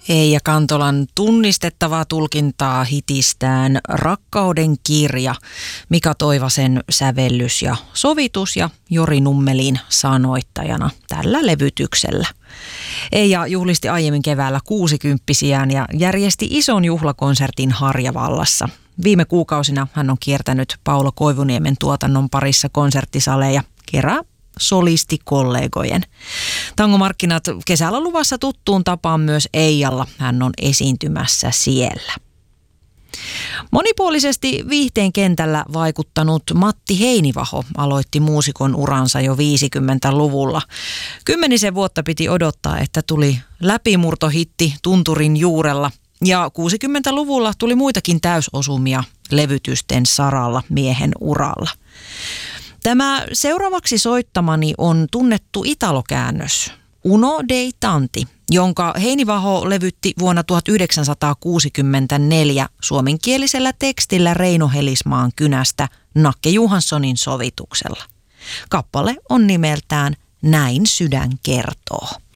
Eija Kantolan tunnistettavaa tulkintaa hitistään Rakkauden kirja, Mika Toivasen sävellys ja sovitus ja Jori Nummelin sanoittajana tällä levytyksellä. Eija juhlisti aiemmin keväällä 60-vuotiaan ja järjesti ison juhlakonsertin Harjavallassa. Viime kuukausina hän on kiertänyt Paulo Koivuniemen tuotannon parissa konserttisaleja kerää solistikollegojen. Tangomarkkinat kesällä luvassa tuttuun tapaan myös Eijalla. Hän on esiintymässä siellä. Monipuolisesti viihteen kentällä vaikuttanut Matti Heinivaho aloitti muusikon uransa jo 50-luvulla. 10 vuotta piti odottaa, että tuli läpimurtohitti tunturin juurella. Ja 60-luvulla tuli muitakin täysosumia levytysten saralla miehen uralla. Tämä seuraavaksi soittamani on tunnettu italokäännös Uno dei tanti, jonka Heinivaho levytti vuonna 1964 suomenkielisellä tekstillä Reino Helismaan kynästä Nakke Johanssonin sovituksella. Kappale on nimeltään Näin sydän kertoo.